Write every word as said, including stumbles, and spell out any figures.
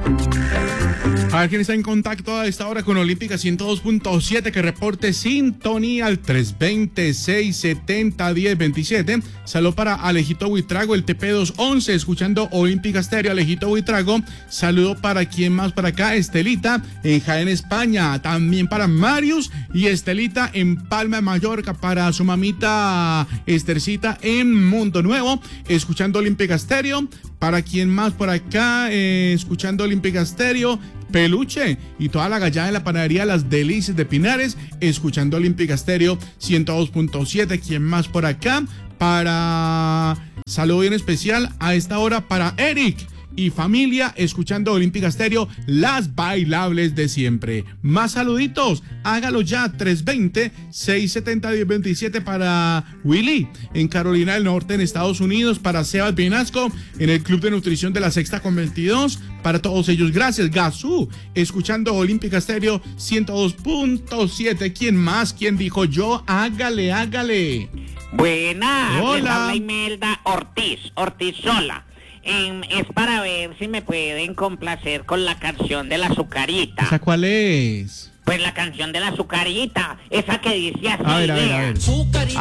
A ver quién está en contacto a esta hora con Olímpica ciento dos punto siete, que reporte sintonía al tres dos cero, seis siete cero, uno cero dos siete. Saludo para Alejito Buitrago, el T P doscientos once, escuchando Olímpica Estéreo. Alejito Buitrago. Saludo para quien más por acá, Estelita en Jaén, España. También para Marius y Estelita en Palma de Mallorca. Para su mamita Estercita en Mundo Nuevo, escuchando Olímpica Estéreo. Para quien más por acá, eh, escuchando Olímpica Estéreo, Peluche y toda la gallada de la panadería Las Delicias de Pinares, escuchando Olímpica Estéreo ciento dos punto siete. ¿Quién más por acá? Para saludo bien especial a esta hora para Eric y familia, escuchando Olímpica Estéreo, las bailables de siempre. Más saluditos, hágalo ya, tres dos cero, seis siete cero, uno cero dos siete. Para Willy en Carolina del Norte, en Estados Unidos. Para Sebas Pinasco en el Club de Nutrición de la Sexta con veintidós. Para todos ellos, gracias. Gazú, escuchando Olímpica Estéreo ciento dos punto siete. ¿Quién más? ¿Quién dijo yo? Hágale, hágale. Buenas. Hola. Les habla Imelda Ortiz, Ortizola. Eh, es para ver si me pueden complacer con la canción de la azucarita. ¿Esa cuál es? Pues la canción de la azucarita, esa que dice así. A ver, a ver, a ver.